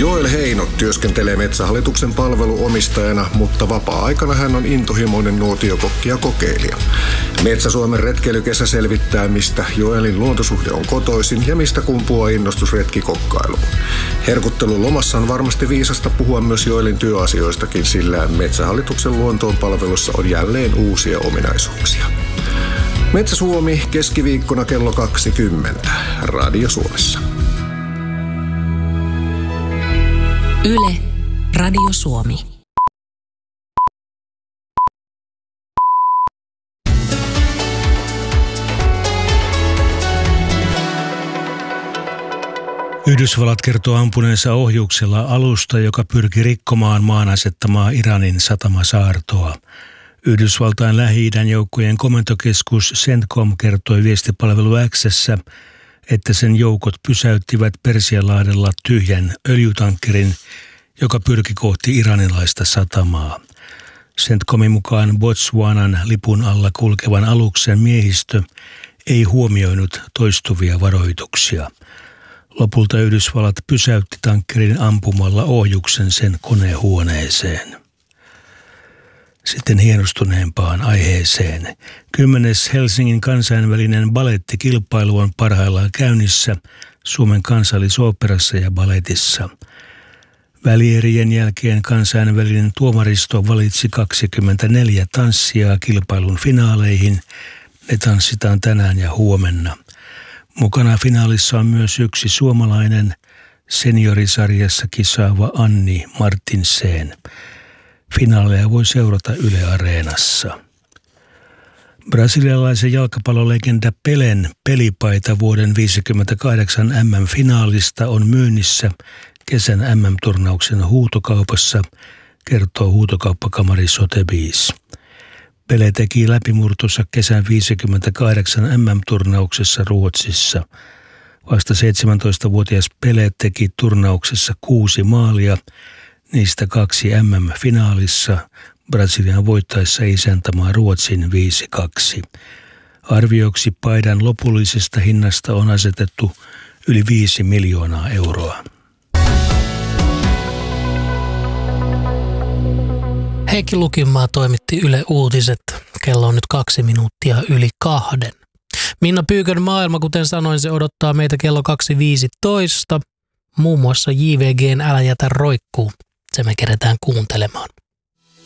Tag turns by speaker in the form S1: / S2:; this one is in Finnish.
S1: Joel Heino työskentelee Metsähallituksen palveluomistajana, mutta vapaa-aikana hän on intohimoinen nuotiokokki ja kokeilija. Metsä-Suomen retkeilykesä selvittää, mistä Joelin luontosuhde on kotoisin ja mistä kumpuaa innostus retkikokkailuun. Herkuttelun lomassa on varmasti viisasta puhua myös Joelin työasioistakin, sillä Metsähallituksen luontoon palvelussa on jälleen uusia ominaisuuksia. Metsä-Suomi keskiviikkona kello 20 Radio Suomessa.
S2: Yle, Radio Suomi.
S3: Yhdysvallat kertoo ampuneensa ohjuksella alusta, joka pyrki rikkomaan maan asettamaa Iranin satamasaartoa. Yhdysvaltain Lähi-idän joukkojen komentokeskus CENTCOM kertoi viestipalvelu X:ssä, että sen joukot pysäyttivät Persianlahdella tyhjän öljytankkerin, joka pyrki kohti iranilaista satamaa. CENTCOMin mukaan Botswanan lipun alla kulkevan aluksen miehistö ei huomioinut toistuvia varoituksia. Lopulta Yhdysvallat pysäytti tankkerin ampumalla ohjuksen sen konehuoneeseen. Sitten hienostuneempaan aiheeseen. 10. Helsingin kansainvälinen balettikilpailu on parhaillaan käynnissä Suomen Kansallisoopperassa ja baletissa. Välierien jälkeen kansainvälinen tuomaristo valitsi 24 tanssijaa kilpailun finaaleihin. Ne tanssitaan tänään ja huomenna. Mukana finaalissa on myös yksi suomalainen seniorisarjassa kisaava Anni Martinsen. Finaaleja voi seurata Yle Areenassa. Brasilialaisen jalkapallolegenda Pelen pelipaita vuoden 1958 MM-finaalista on myynnissä kesän MM-turnauksen huutokaupassa, kertoo huutokauppakamari Sotheby's. Pele teki läpimurtonsa kesän 1958 MM-turnauksessa Ruotsissa. Vasta 17-vuotias Pele teki turnauksessa 6 maalia, niistä 2 MM-finaalissa Brasilian voittaessa isäntämaa Ruotsin 5-2. Arvioksi paidan lopullisesta hinnasta on asetettu yli 5 miljoonaa euroa.
S4: Heikki Lukinmaa toimitti Yle Uutiset. Kello on nyt 2 minuuttia yli 2. Minna Pyykön maailma, kuten sanoin, se odottaa meitä kello 2.15. Muun muassa JVG:n Älä jätä roikkuu. Se me keretään kuuntelemaan.